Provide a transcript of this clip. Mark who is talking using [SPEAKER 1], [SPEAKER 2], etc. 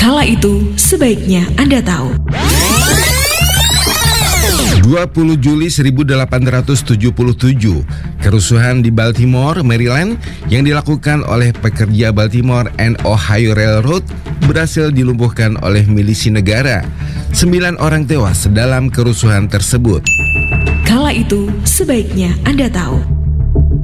[SPEAKER 1] Kala itu, sebaiknya Anda tahu.
[SPEAKER 2] 20 Juli 1877, kerusuhan di Baltimore, Maryland yang dilakukan oleh pekerja Baltimore and Ohio Railroad berhasil dilumpuhkan oleh milisi negara. 9 orang tewas dalam kerusuhan tersebut.
[SPEAKER 1] Kala itu, sebaiknya Anda tahu.